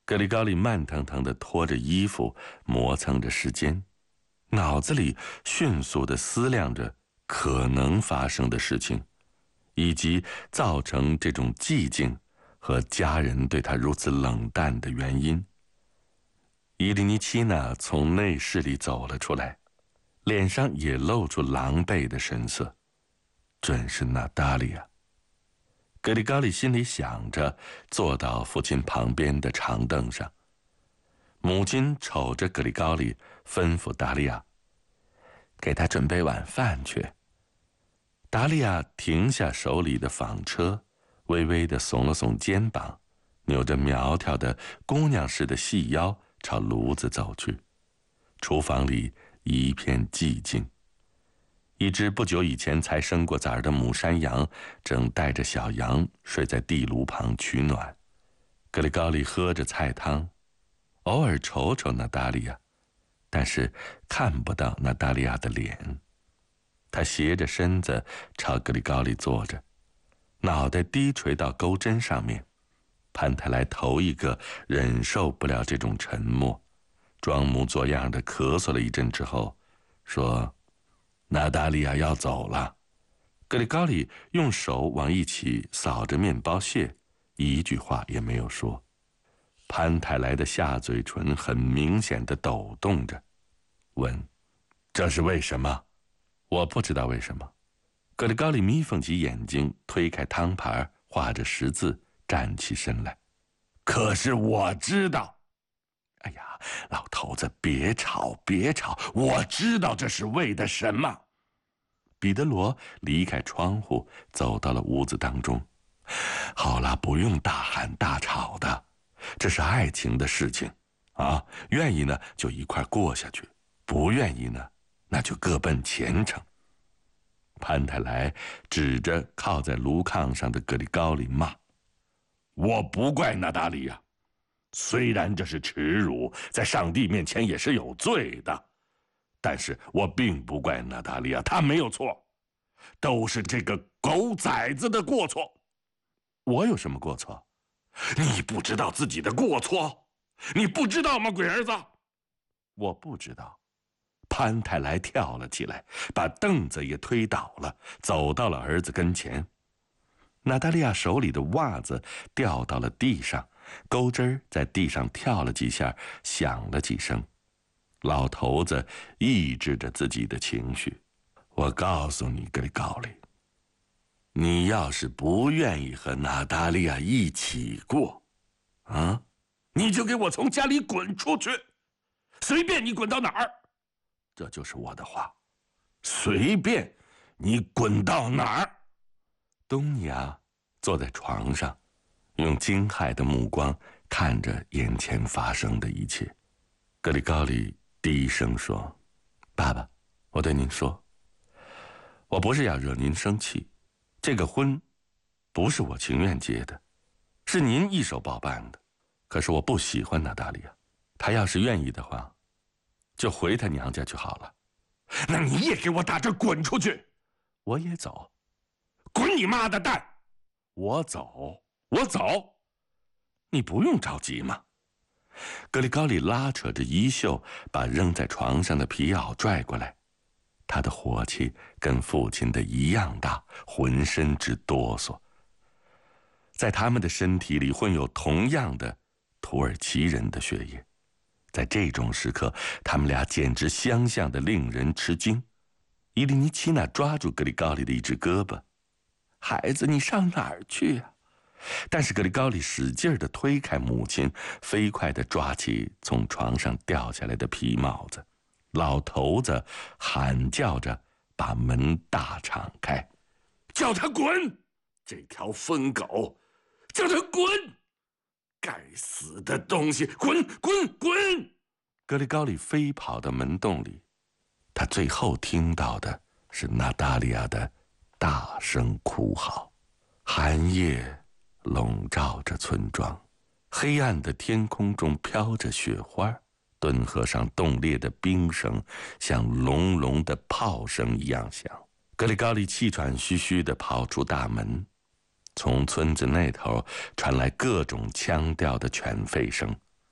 格里高利慢腾腾地拖着衣服，磨蹭着时间，脑子里迅速地思量着可能发生的事情，以及造成这种寂静和家人对他如此冷淡的原因。伊利尼奇娜从内室里走了出来，脸上也露出狼狈的神色。准是娜达莉亚。格里高利心里想着，坐到父亲旁边的长凳上。母亲瞅着格里高利，吩咐达利亚：“给他准备晚饭去。”达利亚停下手里的纺车，微微地耸了耸肩膀，扭着苗条的姑娘似的细腰，朝炉子走去。厨房里一片寂静。一只不久以前才生过崽儿的母山羊正带着小羊睡在地炉旁取暖。格里高利喝着菜汤，偶尔瞅瞅娜达莉亚，但是看不到娜达莉亚的脸。他斜着身子朝格里高利坐着，脑袋低垂到钩针上面。潘泰莱头一个忍受不了这种沉默，装模作样的咳嗽了一阵之后，说：“娜达莉亚要走了。”格里高利用手往一起扫着面包屑，一句话也没有说。潘泰莱的下嘴唇很明显的抖动着，问：“这是为什么？”“我不知道为什么。”格里高利眯缝起眼睛，推开汤盘，画着十字，站起身来。“可是我知道。”“哎呀，老头子，别吵，别吵！我知道这是为的什么。”彼得罗离开窗户，走到了屋子当中。“好了，不用大喊大吵的，这是爱情的事情啊！愿意呢，就一块过下去；不愿意呢，那就各奔前程。”潘泰莱指着靠在炉炕上的格里高利骂：“我不怪娜达莉亚。虽然这是耻辱，在上帝面前也是有罪的，但是我并不怪娜达莉亚，她没有错，都是这个狗崽子的过错。”“我有什么过错？”“你不知道自己的过错？你不知道吗，鬼儿子？”“我不知道。”潘泰莱跳了起来，把凳子也推倒了，走到了儿子跟前。娜达莉亚手里的袜子掉到了地上，钩针在地上跳了几下，响了几声。老头子抑制着自己的情绪：“我告诉你，格里高利，你要是不愿意和娜达莉亚一起过，啊，你就给我从家里滚出去，随便你滚到哪儿。这就是我的话，随便你滚到哪儿。”东尼亚坐在床上，用惊骇的目光看着眼前发生的一切。格里高利低声说：“爸爸，我对您说，我不是要惹您生气，这个婚不是我情愿结的，是您一手包办的。可是我不喜欢娜达莉亚，她要是愿意的话，就回她娘家就好了。”“那你也给我打这滚出去！”“我也走。”“滚你妈的蛋！”“我走，我走。你不用着急嘛。”格里高利拉扯着衣袖，把扔在床上的皮袄拽过来。他的火气跟父亲的一样大，浑身直哆嗦。在他们的身体里混有同样的土耳其人的血液，在这种时刻，他们俩简直相像的令人吃惊。伊利尼奇娜抓住格里高利的一只胳膊：“孩子，你上哪儿去呀？”但是格里高利使劲地推开母亲，飞快地抓起从床上掉下来的皮帽子。老头子喊叫着把门大敞开：“叫他滚！这条疯狗，叫他滚！该死的东西，滚滚滚！”格里高利飞跑到门洞里，他最后听到的是娜达莉亚的大声哭嚎。寒夜笼罩着村庄，黑暗的天空中飘着雪花，顿河上冻裂的冰声像隆隆的炮声一样响。格里高利气喘吁吁地跑出大门，从村子那头传来各种腔调的犬吠声。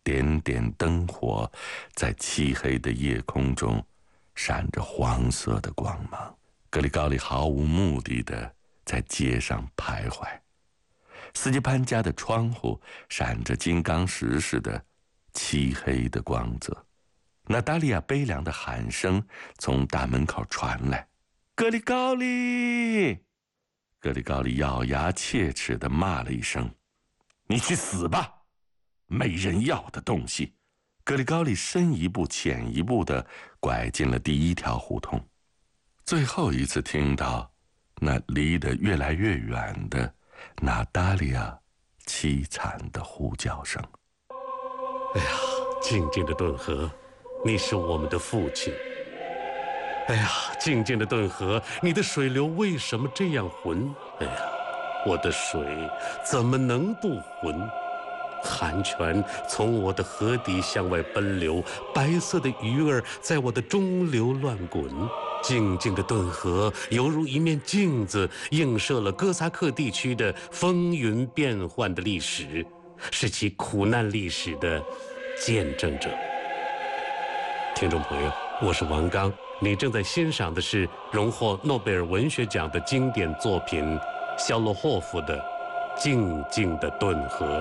点点灯火在漆黑的夜空中闪着黄色的光芒。格里高利毫无目的地在街上徘徊，斯基潘家的窗户闪着金刚石似的漆黑的光泽。娜达莉亚悲凉的喊声从大门口传来：“格里高利！”格里高利咬牙切齿地骂了一声：“你去死吧，没人要的东西！”格里高利深一步浅一步地拐进了第一条胡同，最后一次听到那离得越来越远的娜达莉亚凄惨的呼叫声。 哎呀，静静的顿河，你是我们的父亲。哎呀，静静的顿河，你的水流为什么这样浑？哎呀，我的水怎么能不浑？寒泉从我的河底向外奔流，白色的鱼儿在我的中流乱滚。静静的顿河犹如一面镜子，映射了哥萨克地区的风云变幻的历史，是其苦难历史的见证者。听众朋友，我是王刚，你正在欣赏的是荣获诺贝尔文学奖的经典作品肖洛霍夫的《静静的顿河》。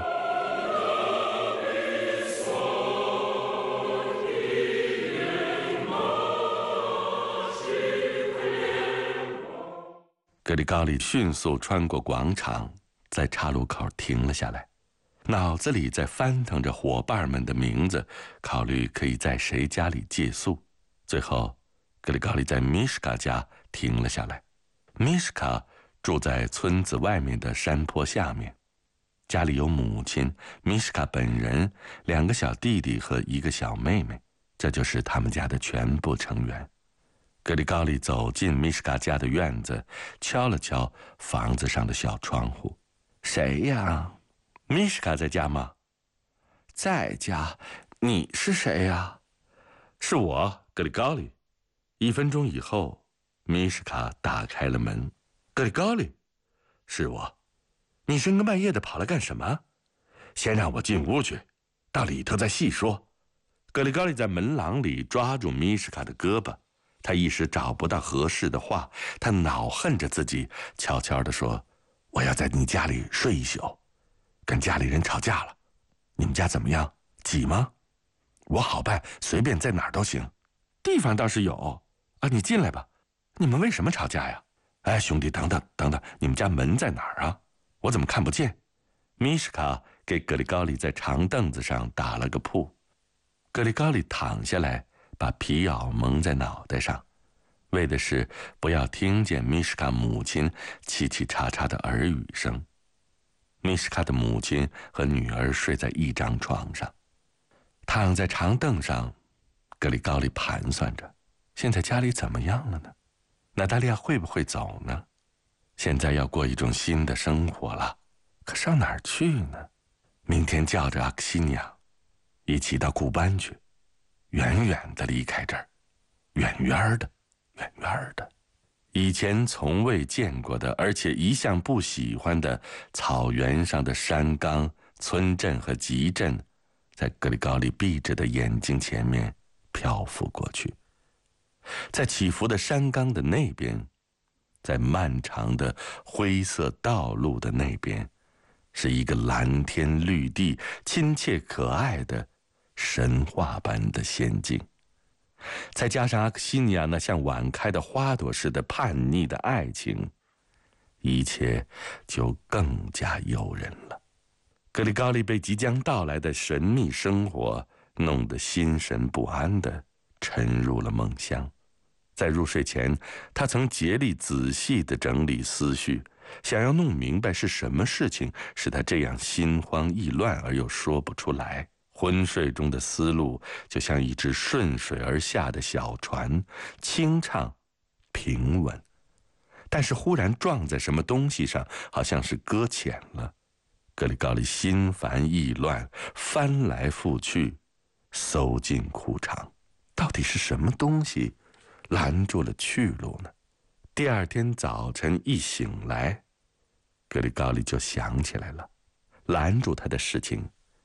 格里高利迅速穿过广场，在岔路口停了下来，脑子里在翻腾着伙伴们的名字，考虑可以在谁家里借宿。最后格里高利在米什卡家停了下来。米什卡住在村子外面的山坡下面，家里有母亲米什卡本人、2个小弟弟和1个小妹妹，这就是他们家的全部成员。格里高利走进米什卡家的院子，敲了敲房子上的小窗户。谁呀？米什卡在家吗？在家。你是谁呀？是我，格里高利。1分钟以后，米什卡打开了门。格里高利，是我。你深更半夜的跑来干什么？先让我进屋去，到里头再细说。格里高利在门廊里抓住米什卡的胳膊，他一时找不到合适的话，他恼恨着自己，悄悄地说：“我要在你家里睡一宿，跟家里人吵架了。你们家怎么样？挤吗？我好办，随便在哪儿都行。地方倒是有啊，你进来吧。你们为什么吵架呀？哎，兄弟，等等，你们家门在哪儿啊？我怎么看不见？”米什卡给格里高利在长凳子上打了个铺，格里高利躺下来，把皮袄蒙在脑袋上，为的是不要听见米什卡母亲嘁嘁喳喳的耳语声。米什卡的母亲和女儿睡在一张床上，躺在长凳上，格里高利盘算着，现在家里怎么样了呢？娜达莉亚会不会走呢？现在要过一种新的生活了，可上哪儿去呢？明天叫着阿克西尼亚一起到古班去，远远的离开这儿，远远的，远远的。以前从未见过的，而且一向不喜欢的草原上的山冈、村镇和集镇，在格里高利闭着的眼睛前面漂浮过去。在起伏的山冈的那边，在漫长的灰色道路的那边，是一个蓝天绿地、亲切可爱的神话般的仙境。再加上阿克西尼亚那像晚开的花朵似的叛逆的爱情，一切就更加诱人了。格里高利被即将到来的神秘生活弄得心神不安地沉入了梦乡。在入睡前，他曾竭力仔细地整理思绪，想要弄明白是什么事情使他这样心慌意乱而又说不出来。昏睡中的思路就像一只顺水而下的小船，清畅平稳，但是忽然撞在什么东西上，好像是搁浅了。格里高利心烦意乱，翻来覆去，搜进裤长，到底是什么东西拦住了去路呢？第二天早晨一醒来，格里高利就想起来了，拦住他的事情